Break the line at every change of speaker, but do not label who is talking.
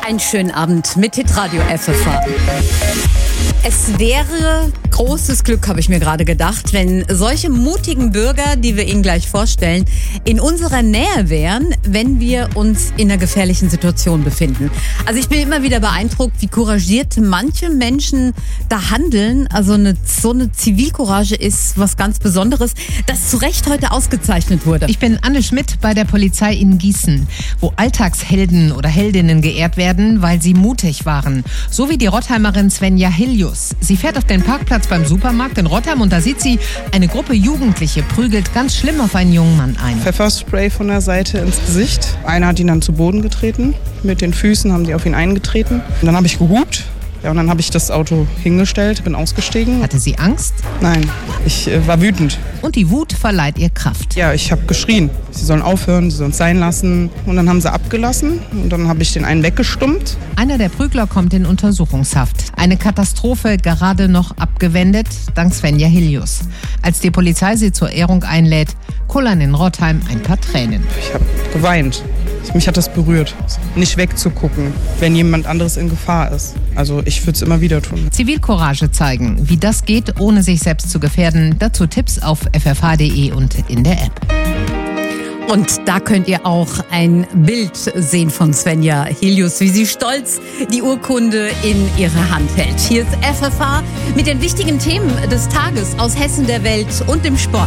Einen schönen Abend mit Hitradio FFH. Es wäre großes Glück, habe ich mir gerade gedacht, wenn solche mutigen Bürger, die wir Ihnen gleich vorstellen, in unserer Nähe wären, wenn wir uns in einer gefährlichen Situation befinden. Also ich bin immer wieder beeindruckt, wie couragiert manche Menschen da handeln. Also so eine Zivilcourage ist was ganz Besonderes, das zu Recht heute ausgezeichnet wurde.
Ich bin Anne Schmidt bei der Polizei in Gießen, wo Alltagshelden oder Heldinnen geehrt werden, weil sie mutig waren. So wie die Rottheimerin Svenja Helius. Sie fährt auf den Parkplatz beim Supermarkt in Rottheim und da sieht sie, eine Gruppe Jugendliche prügelt ganz schlimm auf einen jungen Mann ein.
Pfefferspray von der Seite ins Gesicht. Einer hat ihn dann zu Boden getreten. Mit den Füßen haben die auf ihn eingetreten. Und dann habe ich gehupt. Ja, und dann habe ich das Auto hingestellt, bin ausgestiegen.
Hatte sie Angst?
Nein, ich war wütend.
Und die Wut verleiht ihr Kraft.
Ja, ich habe geschrien. Sie sollen aufhören, sie sollen es sein lassen. Und dann haben sie abgelassen und dann habe ich den einen weggestummt.
Einer der Prügler kommt in Untersuchungshaft. Eine Katastrophe gerade noch abgewendet, dank Svenja Helius. Als die Polizei sie zur Ehrung einlädt, kullern in Rottheim ein paar Tränen.
Ich habe geweint. Mich hat das berührt, nicht wegzugucken, wenn jemand anderes in Gefahr ist. Also ich würde es immer wieder tun.
Zivilcourage zeigen, wie das geht, ohne sich selbst zu gefährden. Dazu Tipps auf ffh.de und in der App.
Und da könnt ihr auch ein Bild sehen von Svenja Helius, wie sie stolz die Urkunde in ihre Hand hält. Hier ist FFH mit den wichtigen Themen des Tages aus Hessen, der Welt und dem Sport.